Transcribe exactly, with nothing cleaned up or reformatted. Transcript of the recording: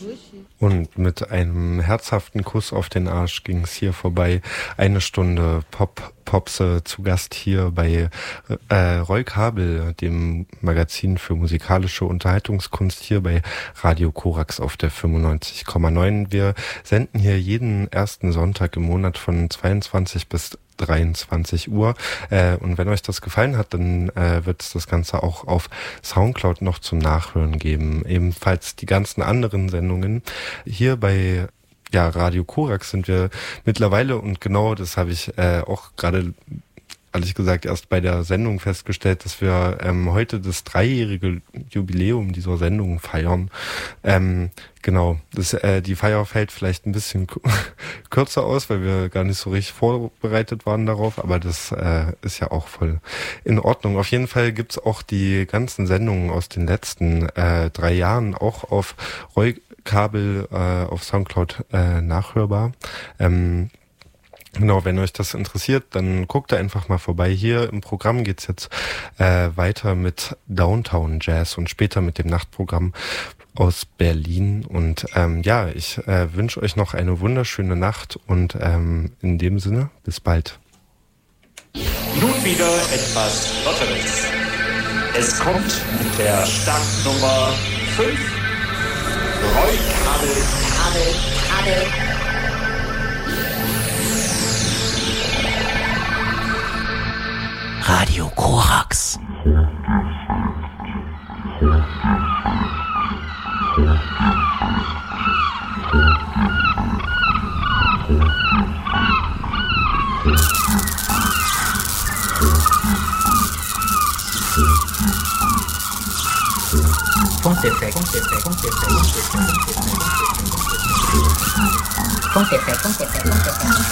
Und mit einem herzhaften Kuss auf den Arsch ging es hier vorbei. Eine Stunde Pop Popse zu Gast hier bei äh, Roy Kabel, dem Magazin für musikalische Unterhaltungskunst hier bei Radio Korax auf der fünfundneunzig Komma neun. Wir senden hier jeden ersten Sonntag im Monat von zweiundzwanzig bis dreiundzwanzig Uhr. Äh, und wenn euch das gefallen hat, dann äh, wird es das Ganze auch auf Soundcloud noch zum Nachhören geben. Ebenfalls die ganzen anderen Sendungen. Hier bei ja, Radio Korax sind wir mittlerweile, und genau das habe ich äh, auch gerade, ehrlich gesagt, erst bei der Sendung festgestellt, dass wir ähm, heute das dreijährige Jubiläum dieser Sendung feiern. Ähm, genau, das, äh, die Feier fällt vielleicht ein bisschen k- kürzer aus, weil wir gar nicht so richtig vorbereitet waren darauf, aber das äh, ist ja auch voll in Ordnung. Auf jeden Fall gibt's auch die ganzen Sendungen aus den letzten äh, drei Jahren auch auf Roy Kabel äh, auf Soundcloud äh, nachhörbar. Ähm, Genau, wenn euch das interessiert, dann guckt da einfach mal vorbei. Hier im Programm geht's jetzt äh, weiter mit Downtown Jazz und später mit dem Nachtprogramm aus Berlin. Und ähm, ja, ich äh, wünsche euch noch eine wunderschöne Nacht und ähm, in dem Sinne, bis bald. Nun wieder etwas Lotteres. Es kommt mit der Startnummer fünf. Roy Kabel, Kabel, Kabel. Radio Korax. Funkdefekt, Funkdefekt, Funkdefekt, Funkdefekt, Funkdefekt, Funkdefekt, Funkdefekt, Funkdefekt, Funkdefekt.